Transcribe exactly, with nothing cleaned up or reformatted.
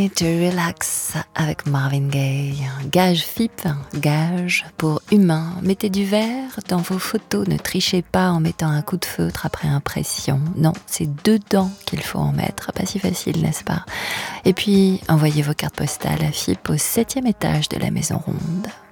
Try to relax avec Marvin Gaye. Gage F I P, gage pour humain. Mettez du vert dans vos photos. Ne trichez pas en mettant un coup de feutre après impression. Non, c'est dedans qu'il faut en mettre. Pas si facile, n'est-ce pas? Et puis, envoyez vos cartes postales à F I P au septième étage de la Maison Ronde.